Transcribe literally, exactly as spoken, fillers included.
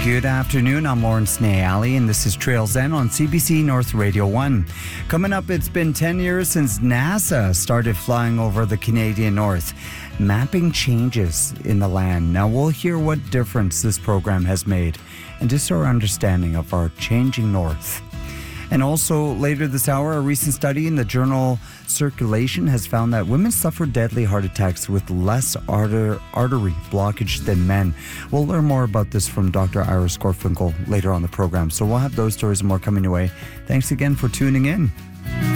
Good afternoon. I'm Lawrence Nayali, and this is Trails End on C B C North Radio one. Coming up, it's been ten years since NASA started flying over the Canadian North, mapping changes in the land. Now, we'll hear what difference this program has made and just our understanding of our changing North. And also, later this hour, a recent study in the journal Circulation has found that women suffer deadly heart attacks with less arter- artery blockage than men. We'll learn more about this from Doctor Iris Gorfinkel later on the program. So we'll have those stories and more coming your way. Thanks again for tuning in.